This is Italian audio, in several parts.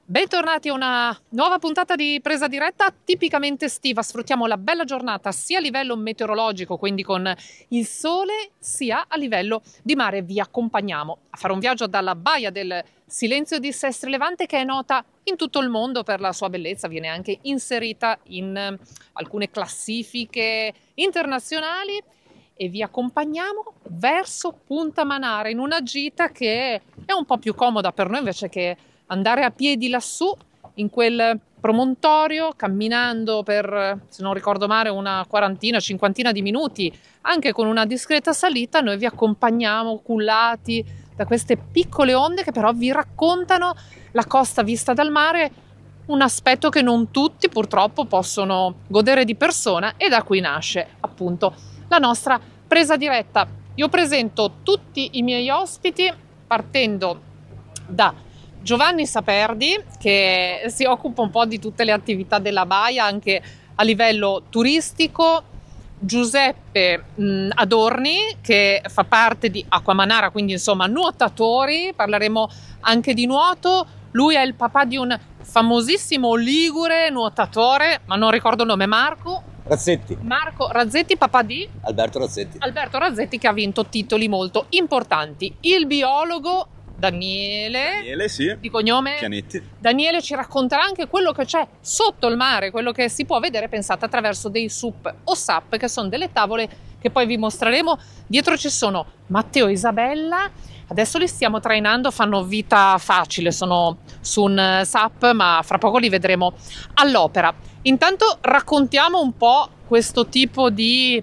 Bentornati a una nuova puntata di Presa Diretta tipicamente estiva. Sfruttiamo la bella giornata sia a livello meteorologico, quindi con il sole, sia a livello di mare. Vi accompagniamo a fare un viaggio dalla baia del Silenzio di Sestri Levante, che è nota in tutto il mondo per la sua bellezza, viene anche inserita in alcune classifiche internazionali, e vi accompagniamo verso Punta Manara in una gita che è un po' più comoda per noi invece che andare a piedi lassù in quel promontorio, camminando per, se non ricordo male, una quarantina, cinquantina di minuti, anche con una discreta salita. Noi vi accompagniamo cullati da queste piccole onde che però vi raccontano la costa vista dal mare, un aspetto che non tutti purtroppo possono godere di persona, e da qui nasce appunto la nostra presa diretta. Io presento tutti i miei ospiti partendo da Giovanni Saperdi, che si occupa un po' di tutte le attività della baia anche a livello turistico, Giuseppe Adorni, che fa parte di Acqua Manara, quindi insomma nuotatori, parleremo anche di nuoto. Lui è il papà di un famosissimo ligure nuotatore, ma non ricordo il nome. Marco Razzetti, papà di Alberto Razzetti, che ha vinto titoli molto importanti. Il biologo Daniele, sì, di cognome Pianetti. Daniele ci racconterà anche quello che c'è sotto il mare, quello che si può vedere, pensate, attraverso dei SUP o SUP, che sono delle tavole che poi vi mostreremo. Dietro ci sono Matteo e Isabella, adesso li stiamo trainando, fanno vita facile, sono su un SUP, ma fra poco li vedremo all'opera. Intanto raccontiamo un po' questo tipo di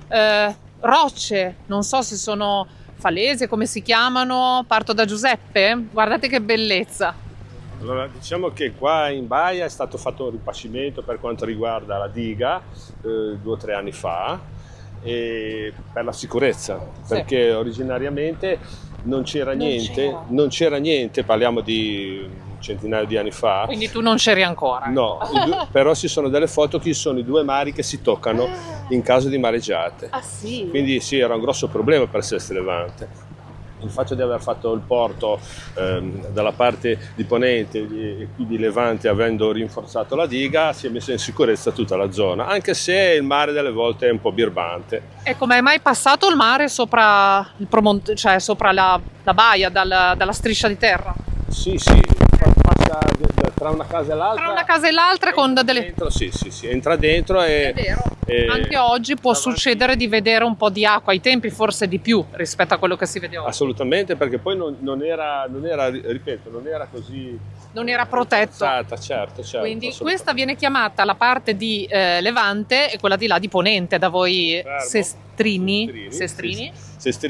rocce, non so se sono falese, come si chiamano. Parto da Giuseppe, guardate che bellezza. Allora, diciamo che qua in baia è stato fatto un ripascimento per quanto riguarda la diga 2 o 3 anni fa, e per la sicurezza, perché originariamente non c'era niente, parliamo di un centinaio di anni fa. Quindi tu non c'eri ancora? No, però ci sono delle foto che sono i 2 mari che si toccano in caso di mareggiate. Ah sì? Quindi sì, era un grosso problema per Sestri Levante. Il fatto di aver fatto il porto dalla parte di ponente e qui di Levante, avendo rinforzato la diga, si è messa in sicurezza tutta la zona, anche se il mare delle volte è un po' birbante. E come è mai passato il mare sopra il cioè sopra la baia, dalla striscia di terra? Sì, passa tra una casa e l'altra. Tra una casa e l'altra con delle... Dentro, sì, entra dentro e... È vero. Anche oggi può succedere di vedere un po' di acqua, ai tempi forse di più rispetto a quello che si vede oggi. Assolutamente, perché poi non era, ripeto, non era così... Non era protetto. Certo. Quindi questa viene chiamata la parte di Levante e quella di là di Ponente, da voi Fermo. Sestrini. Sestrini.